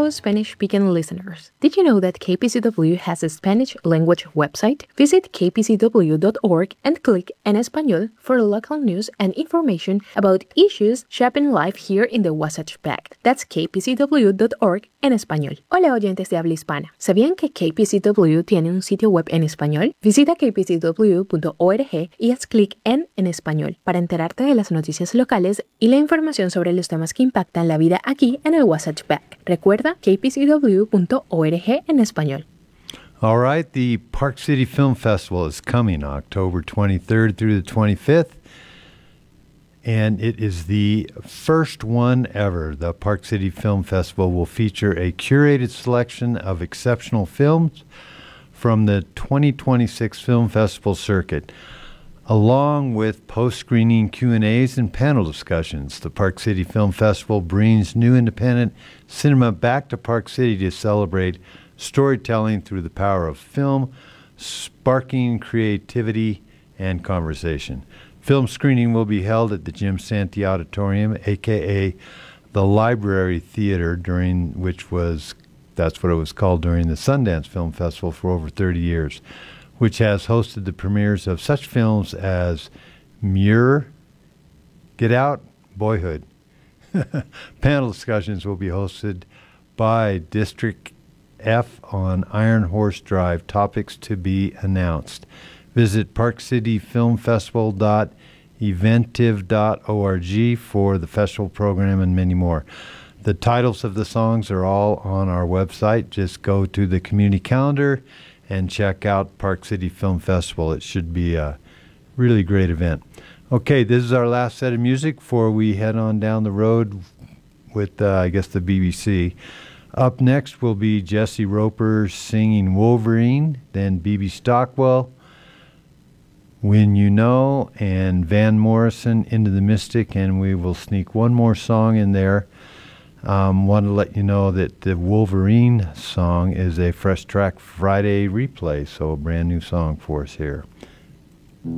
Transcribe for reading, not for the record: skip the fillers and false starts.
Hello, Spanish-speaking listeners. Did you know that KPCW has a Spanish language website? Visit kpcw.org and click En Español for local news and information about issues shaping life here in the Wasatch Back. That's kpcw.org en español. Hola, oyentes de habla hispana. ¿Sabían que KPCW tiene un sitio web en español? Visita kpcw.org y haz clic en español para enterarte de las noticias locales y la información sobre los temas que impactan la vida aquí en el Wasatch Back. Recuerda kpcw.org en español. All right, the Park City Film Festival is coming October 23rd through the 25th, and it is the first one ever. The Park City Film Festival will feature a curated selection of exceptional films from the 2026 Film Festival circuit, along with post-screening Q&As and panel discussions. The Park City Film Festival brings new independent cinema back to Park City to celebrate storytelling through the power of film, sparking creativity and conversation. Film screening will be held at the Jim Santee Auditorium, a.k.a. the Library Theater, that's what it was called during the Sundance Film Festival for over 30 years, which has hosted the premieres of such films as Muir, Get Out, Boyhood. Panel discussions will be hosted by District F on Iron Horse Drive, topics to be announced. Visit parkcityfilmfestival.eventive.org for the festival program and many more. The titles of the songs are all on our website. Just go to the community calendar and check out Park City Film Festival. It should be a really great event. Okay, this is our last set of music before we head on down the road with, the BBC. Up next will be Jesse Roper singing Wolverine, then B.B. Stockwell, When You Know, and Van Morrison, Into the Mystic, and we will sneak one more song in there. Want to let you know that the Wolverine song is a Fresh Track Friday replay, so a brand new song for us here.